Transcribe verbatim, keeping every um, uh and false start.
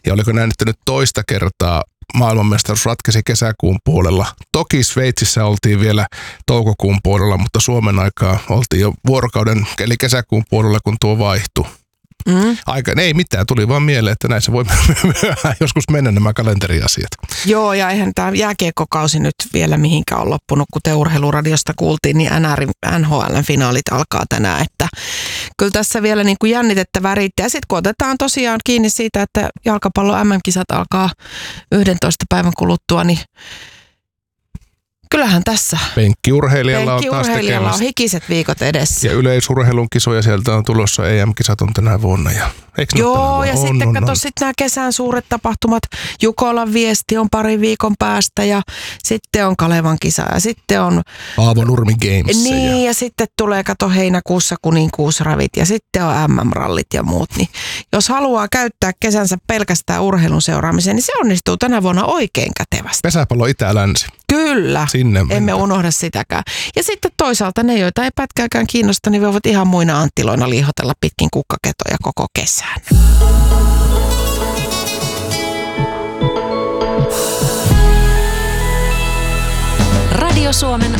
Ja oliko näin, että nyt toista kertaa maailmanmestaruus ratkesi kesäkuun puolella. Toki Sveitsissä oltiin vielä toukokuun puolella, mutta Suomen aikaa oltiin jo vuorokauden, eli kesäkuun puolella, kun tuo vaihtui. Mm. Aika, ei mitään, tuli vaan mieleen, että näin se voi myöhään joskus mennä nämä kalenteriasiat. Joo, ja eihän tämä jääkiekkokausi nyt vielä mihinkään ole loppunut, kuten Urheiluradiosta kuultiin, niin N H L-finaalit alkaa tänään, että kyllä tässä vielä niin kuin jännitettä riittää. Ja sitten kun otetaan tosiaan kiinni siitä, että jalkapallon M M-kisat alkaa yhdentoista päivän kuluttua, niin kyllähän tässä Penkkiurheilijalla on taas Penkkiurheilijalla on hikiset viikot edessä. Ja yleisurheilun kisoja sieltä on tulossa, E M-kisat on tänä vuonna. Ja, joo, ja on, sitten on, kato on. sitten nämä kesän suuret tapahtumat. Jukolan viesti on parin viikon päästä ja sitten on Kalevan kisa ja sitten on Paavo Nurmi Games. Niin, ja, ja sitten tulee kato heinäkuussa kuninkuusravit ja sitten on M M-rallit ja muut. Niin jos haluaa käyttää kesänsä pelkästään urheilun seuraamiseen, niin se onnistuu tänä vuonna oikein kätevästi. Pesäpallo Itä-Länsi. Kyllä, sinne emme mennä. unohda sitäkään. Ja sitten toisaalta ne, joita ei pätkääkään kiinnosta, niin voivat ihan muina anttiloina liihotella pitkin kukkaketoja koko kesän. Radio Suomen